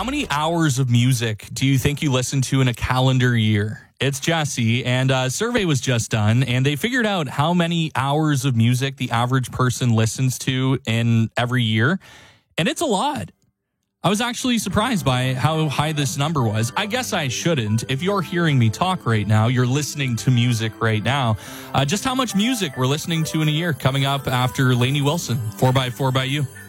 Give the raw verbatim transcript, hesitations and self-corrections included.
How many hours of music do you think you listen to in a calendar year? It's Jesse, and a survey was just done, and they figured out how many hours of music the average person listens to in every year, and it's a lot. I was actually surprised by how high this number was. I guess I shouldn't. If you're hearing me talk right now, you're listening to music right now. Uh, just how much music we're listening to in a year coming up after Lainey Wilson, four by four by You.